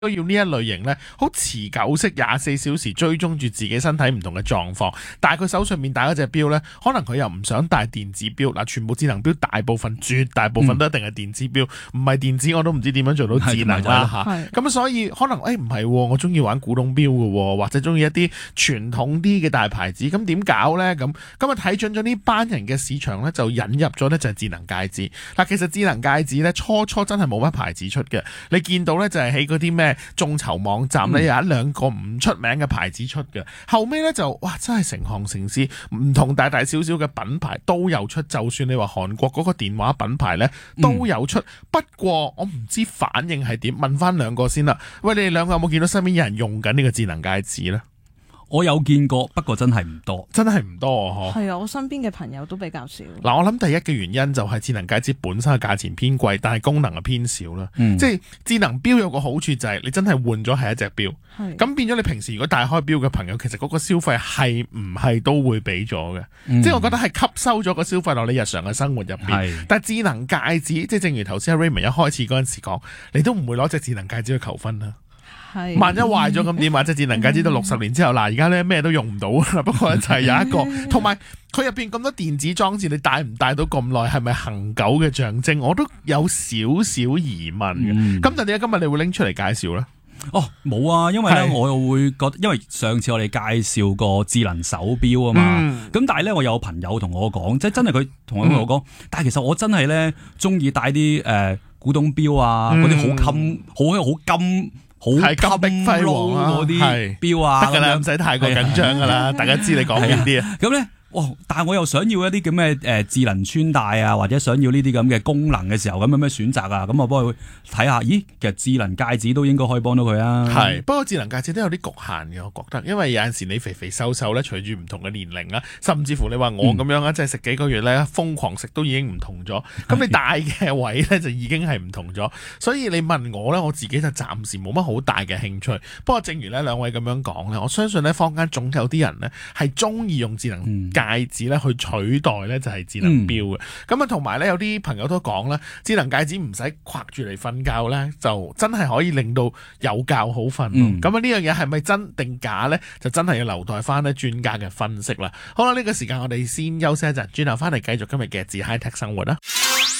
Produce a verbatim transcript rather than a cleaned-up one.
都要呢一類型咧，好持久式廿四小時追蹤住自己身體唔同嘅狀況。但係佢手上面戴嗰隻錶咧，可能佢又唔想戴電子錶。嗱，全部智能錶大部分絕大部分都一定係電子錶，唔係電子我都唔知點樣做到智能啦嚇。咁所以可能誒唔係，我中意玩古董錶嘅喎，或者中意一啲傳統啲嘅大牌子，咁點搞咧？咁咁啊睇準咗呢班人嘅市場咧，就引入咗咧就係智能戒指。嗱，其實智能戒指咧初初真係冇乜牌子出嘅，你見到咧就係喺嗰啲咩眾籌網站咧、嗯、有一兩個唔出名嘅牌子出嘅，後尾咧就哇真係成行成市，唔同大大小小嘅品牌都有出，就算你話韓國嗰個電話品牌咧都有出。嗯、不過我唔知反應係點，問翻兩個先啦。喂，你哋兩個有冇見到身邊有人用緊呢個智能戒指咧？ 我有見過，不過真係唔多， 真係唔多啊！ 係啊，我身邊嘅朋友都比較少。 嗱，我諗第一嘅原因就係智能戒指本身嘅價錢偏貴，但係功能係偏少啦。嗯、即係智能錶有個好處就係你真係換咗係一隻錶，咁變咗你平時如果戴開錶嘅朋友，其實嗰個消費係唔係都會俾咗嘅？嗯、即係我覺得係吸收咗個消費落你日常嘅生活入邊。是但係智能戒指，即係正如頭先 Raymond 一開始嗰陣時講，你都唔會攞隻智能戒指去求婚啦。萬一壞咗咁點啊？即係智能戒指到六十年之後，嗱而家咧咩都用唔到啦。不過就係有一個，同埋佢入邊咁多電子裝置，你戴唔戴到咁耐，係咪恒久嘅象徵？我都有少少疑問嘅。咁、嗯、但係點解今日你會拎出嚟介紹咧？ 哦，冇啊，因為咧我又會覺得，因為上次我哋介紹過智能手錶啊嘛，咁、嗯、但係咧我有朋友同我講，即係真係佢同我講，嗯、但係其實我真係咧中意戴啲誒古董錶啊，嗰啲好金，好好金。好金碧輝煌嗰啲錶啊， 得噶啦，唔使太過緊張噶啦，大家知你講邊啲啊？ 咁咧，哇！但係我又想要一啲咁嘅誒智能穿戴啊，或者想要呢啲咁嘅功能嘅時候，咁有咩選擇啊？咁我幫佢睇下，咦，其實智能戒指都應該可以幫到佢啊。 係，不過智能戒指都有啲局限嘅，我覺得，因為有陣時你肥肥瘦瘦咧，隨住唔同嘅年齡啊，甚至乎你話我咁樣啊，即係食幾個月咧，瘋狂食都已經唔同咗。咁你戴嘅位咧就已經係唔同咗。所以你問我咧，我自己就暫時冇乜好大嘅興趣。不過正如咧兩位咁樣講咧，我相信咧坊間總有啲人咧係中意用智能戒指咧去取代咧就係智能錶嘅。咁啊同埋咧有啲朋友都講咧，智能戒指唔使挎住嚟瞓覺咧，就真係可以令到有覺好瞓。咁啊呢樣嘢係咪真定假咧？就真係要留待翻咧專家嘅分析啦。好啦，呢個時間我哋先休息一陣，轉頭翻嚟繼續今日嘅自 High Tech 生活啦。